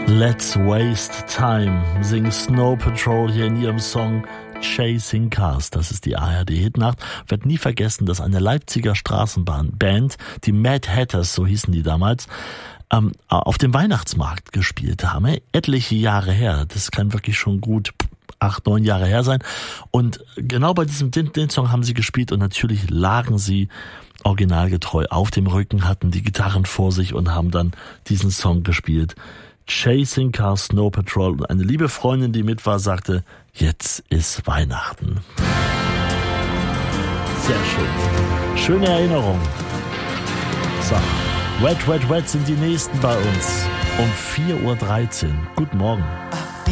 Let's Waste Time singen Snow Patrol hier in ihrem Song Chasing Cars. Das ist die ARD-Hitnacht. Wird nie vergessen, dass eine Leipziger Straßenbahnband, die Mad Hatters, so hießen die damals, auf dem Weihnachtsmarkt gespielt haben. Etliche Jahre her. Das kann wirklich schon gut 8, 9 Jahre her sein. Und genau bei den Song haben sie gespielt und natürlich lagen sie originalgetreu auf dem Rücken, hatten die Gitarren vor sich und haben dann diesen Song gespielt. Chasing Cars, Snow Patrol. Und eine liebe Freundin, die mit war, sagte, jetzt ist Weihnachten. Sehr schön. Schöne Erinnerung. So, Wet, Wet, Wet sind die nächsten bei uns. Um 4:13 Uhr. Guten Morgen.